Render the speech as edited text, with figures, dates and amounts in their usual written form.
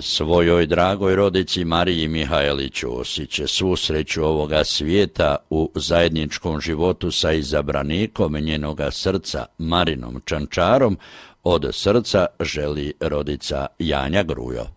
Svojoj dragoj rodici Mariji Mihajli Ćosić svu sreću ovoga svijeta u zajedničkom životu sa izabranikom njenoga srca Marinom Čančarom od srca želi rodica Janja Grujo.